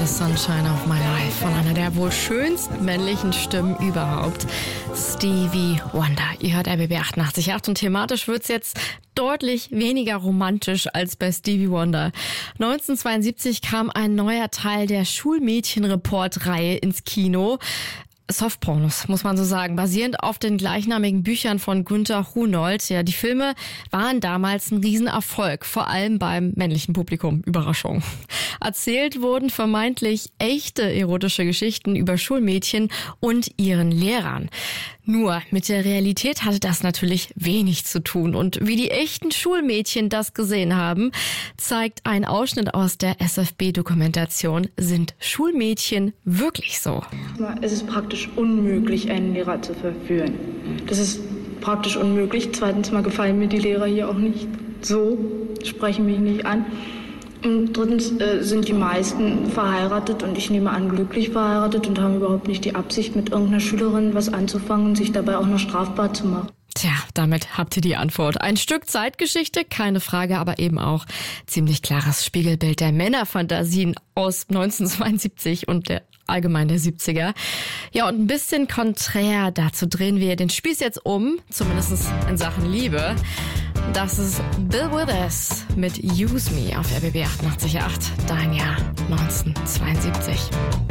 Sunshine of My Life von einer der wohl schönsten männlichen Stimmen überhaupt, Stevie Wonder. Ihr hört RBB 88.8 und thematisch wird's jetzt deutlich weniger romantisch als bei Stevie Wonder. 1972 kam ein neuer Teil der Schulmädchen-Report-Reihe ins Kino. Softpornos, muss man so sagen, basierend auf den gleichnamigen Büchern von Günter Hunold. Ja, die Filme waren damals ein Riesenerfolg, vor allem beim männlichen Publikum. Überraschung. Erzählt wurden vermeintlich echte erotische Geschichten über Schulmädchen und ihren Lehrern. Nur mit der Realität hatte das natürlich wenig zu tun. Und wie die echten Schulmädchen das gesehen haben, zeigt ein Ausschnitt aus der SFB-Dokumentation Sind Schulmädchen wirklich so? Es ist praktisch unmöglich, einen Lehrer zu verführen. Das ist praktisch unmöglich. Zweitens mal gefallen mir die Lehrer hier auch nicht so, sprechen mich nicht an. Und drittens sind die meisten verheiratet und ich nehme an glücklich verheiratet und haben überhaupt nicht die Absicht, mit irgendeiner Schülerin was anzufangen und sich dabei auch noch strafbar zu machen. Tja, damit habt ihr die Antwort. Ein Stück Zeitgeschichte, keine Frage, aber eben auch ziemlich klares Spiegelbild der Männerfantasien aus 1972 und allgemein der 70er. Ja, und ein bisschen konträr dazu drehen wir den Spieß jetzt um, zumindest in Sachen Liebe. Das ist Bill Withers mit Use Me auf RBB 88.8, dein Jahr 1972.